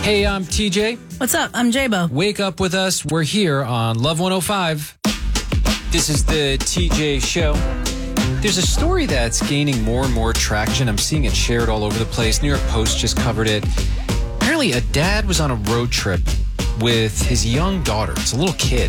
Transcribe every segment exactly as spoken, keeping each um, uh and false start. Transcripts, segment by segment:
Hey, I'm T J. What's up? I'm J-Bo. Wake up with us. We're here on Love one oh five. This is the T J Show. There's a story that's gaining more and more traction. I'm seeing it shared all over the place. New York Post just covered it. Apparently, a dad was on a road trip with his young daughter. It's a little kid.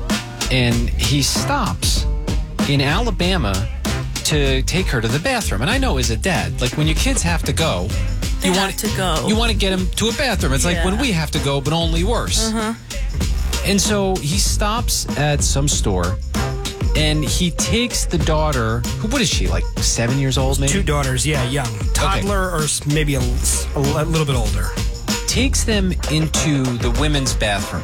And he stops in Alabama to take her to the bathroom. And I know as a dad, like when your kids have to go, They you have want to go. You want to get them to a bathroom. It's like Yeah. when we have to go, but only worse. Uh-huh. And so he stops at some store, and he takes the daughter. Who? What is she? Like seven years old, maybe? Two daughters, yeah, young. Toddler or s- maybe a, a little bit older. Takes them into the women's bathroom.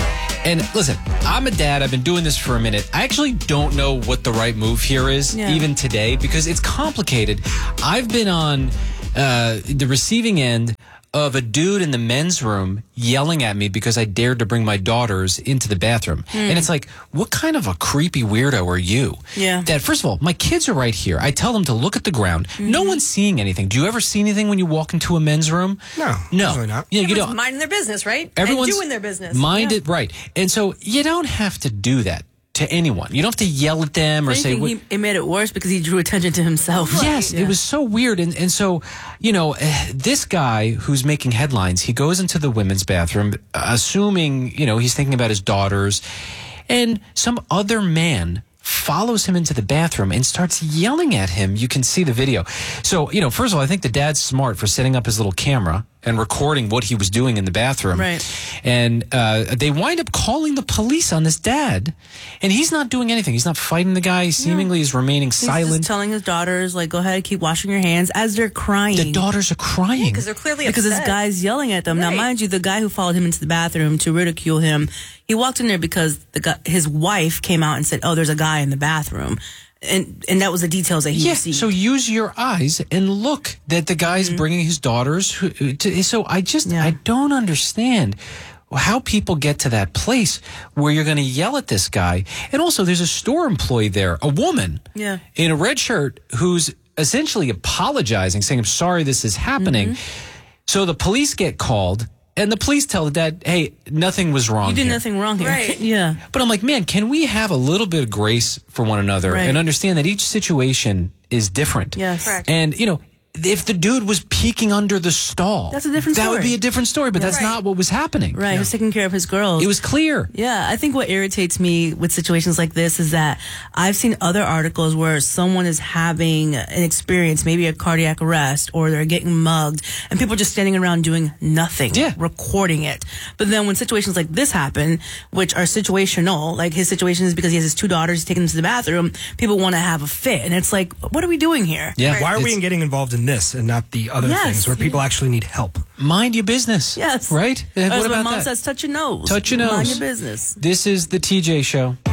And listen, I'm a dad. I've been doing this for a minute. I actually don't know what the right move here is, Yeah. even today, because it's complicated. I've been on uh, the receiving end of a dude in the men's room yelling at me because I dared to bring my daughters into the bathroom. And it's like, what kind of a creepy weirdo are you? Yeah. That, first of all, my kids are right here. I tell them to look at the ground. No one's seeing anything. Do you ever see anything when you walk into a men's room? No, No. usually not. You know, you Everyone's don't. minding their business, right? Everyone's and doing their business. Mind Yeah. it right. And so you don't have to do that to anyone. You don't have to yell at them or I say, think what, he, it made it worse because he drew attention to himself. yes, Yeah. it was so weird. And, and so, you know, uh, this guy who's making headlines, he goes into the women's bathroom, uh, assuming, you know, he's thinking about his daughters, and some other man follows him into the bathroom and starts yelling at him. You can see the video. So, you know, first of all, I think the dad's smart for setting up his little camera and recording what he was doing in the bathroom. Right. And uh, they wind up calling the police on this dad, and he's not doing anything. He's not fighting the guy. He seemingly is remaining He's silent. just telling his daughters, like, go ahead, keep washing your hands as they're crying. The daughters are crying. Because they're clearly because this upset. guy's yelling at them. Now, Right. mind you, the guy who followed him into the bathroom to ridicule him, he walked in there because the guy, his wife came out and said, oh, there's a guy in the bathroom. And and that was the details that he Yeah, received. so use your eyes and look that the guy's bringing his daughters. Who, to, so I just, Yeah. I don't understand how people get to that place where you're going to yell at this guy. And also, there's a store employee there, a woman Yeah. in a red shirt who's essentially apologizing, saying, I'm sorry this is happening. So the police get called, and the police tell the dad, hey, nothing was wrong You did here. nothing wrong here. Right. Yeah. But I'm like, man, can we have a little bit of grace for one another Right. and understand that each situation is different? Yes. Correct. And, you know, if the dude was peeking under the stall, That's a different that would story. be a different story, but that's Right. not what was happening. Right. He was taking care of his girls. It was clear. Yeah, I think what irritates me with situations like this is that I've seen other articles where someone is having an experience, maybe a cardiac arrest, or they're getting mugged, and people are just standing around doing nothing, Yeah. recording it. But then when situations like this happen, which are situational, like his situation is because he has his two daughters, he's taking them to the bathroom, people want to have a fit. And it's like, what are we doing here? Yeah. Why are we It's- getting involved in this and not the other Yes. things where people actually need help? Mind your business. Yes. Right? And As what my about mom that? says, touch your nose. Touch your Mind nose. your business. This is the T J Show.